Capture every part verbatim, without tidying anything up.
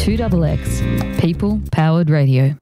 two X X, People Powered Radio.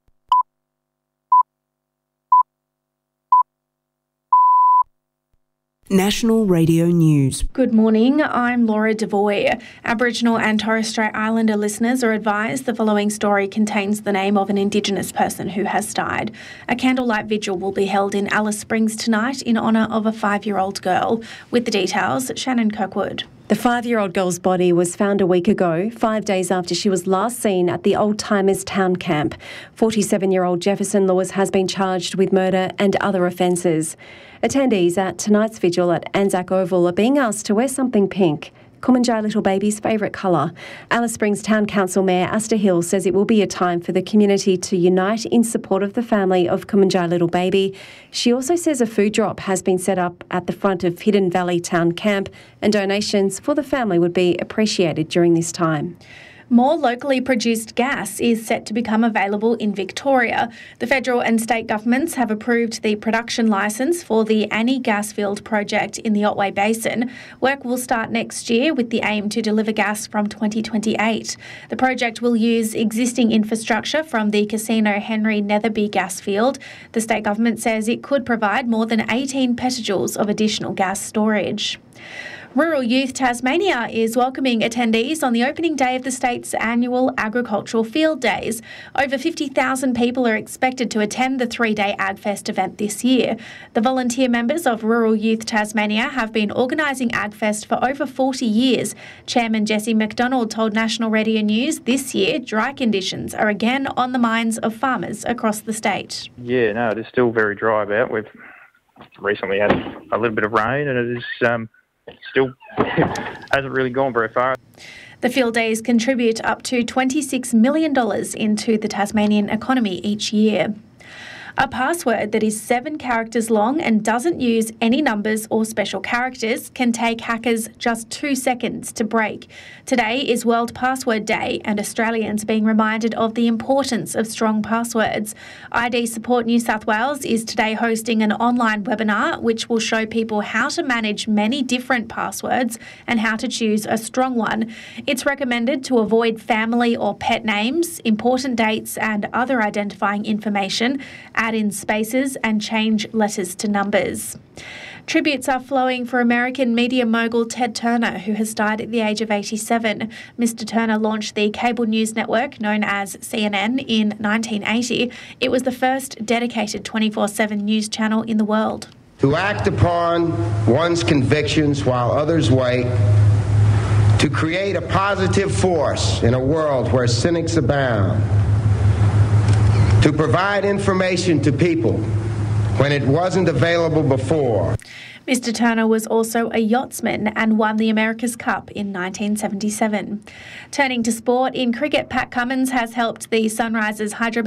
National Radio News. Good morning, I'm Laura Devoy. Aboriginal and Torres Strait Islander listeners are advised the following story contains the name of an Indigenous person who has died. A candlelight vigil will be held in Alice Springs tonight in honour of a five-year-old girl. With the details, Shannon Kirkwood. The five-year-old girl's body was found a week ago, five days after she was last seen at the Old Timers Town Camp. forty-seven-year-old Jefferson Lewis has been charged with murder and other offences. Attendees at tonight's vigil at Anzac Oval are being asked to wear something pink, Kumanjai Little Baby's favourite colour. Alice Springs Town Council Mayor Asta Hill says it will be a time for the community to unite in support of the family of Kumanjai Little Baby. She also says a food drop has been set up at the front of Hidden Valley Town Camp and donations for the family would be appreciated during this time. More locally produced gas is set to become available in Victoria. The federal and state governments have approved the production licence for the Annie Gasfield project in the Otway Basin. Work will start next year with the aim to deliver gas from twenty twenty-eight. The project will use existing infrastructure from the Casino Henry Netherby gas field. The state government says it could provide more than eighteen petajoules of additional gas storage. Rural Youth Tasmania is welcoming attendees on the opening day of the state's annual Agricultural Field Days. Over fifty thousand people are expected to attend the three-day AgFest event this year. The volunteer members of Rural Youth Tasmania have been organising AgFest for over forty years. Chairman Jesse McDonald told National Radio News this year dry conditions are again on the minds of farmers across the state. Yeah, no, it is still very dry about. We've recently had a little bit of rain and it is... Um, still hasn't really gone very far. The field days contribute up to twenty-six million dollars into the Tasmanian economy each year. A password that is seven characters long and doesn't use any numbers or special characters can take hackers just two seconds to break. Today is World Password Day and Australians are being reminded of the importance of strong passwords. I D Support New South Wales is today hosting an online webinar which will show people how to manage many different passwords and how to choose a strong one. It's recommended to avoid family or pet names, important dates and other identifying information, add in spaces and change letters to numbers. Tributes are flowing for American media mogul Ted Turner, who has died at the age of eighty-seven. Mister Turner launched the cable news network known as C N N in nineteen eighty. It was the first dedicated twenty-four seven news channel in the world. To act upon one's convictions while others wait, to create a positive force in a world where cynics abound, to provide information to people when it wasn't available before. Mister Turner was also a yachtsman and won the America's Cup in nineteen seventy-seven. Turning to sport, in cricket, Pat Cummins has helped the Sunrisers Hyderabad